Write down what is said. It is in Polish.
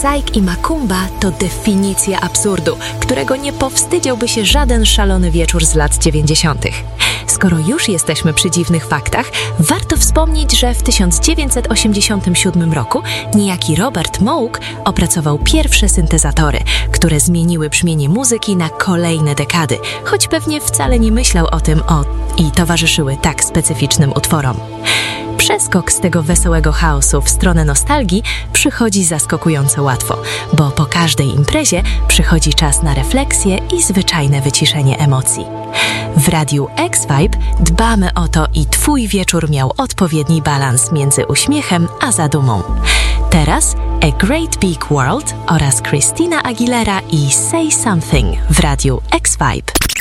Psyche i Macumba to definicja absurdu, którego nie powstydziłby się żaden szalony wieczór z lat 90. Skoro już jesteśmy przy dziwnych faktach, warto wspomnieć, że w 1987 roku niejaki Robert Moog opracował pierwsze syntezatory, które zmieniły brzmienie muzyki na kolejne dekady, choć pewnie wcale nie myślał o tym i towarzyszyły tak specyficznym utworom. Przeskok z tego wesołego chaosu w stronę nostalgii przychodzi zaskakująco łatwo, bo po każdej imprezie przychodzi czas na refleksję i zwyczajne wyciszenie emocji. W Radiu X-Vibe dbamy o to i Twój wieczór miał odpowiedni balans między uśmiechem a zadumą. Teraz A Great Big World oraz Christina Aguilera i Say Something w Radiu X-Vibe.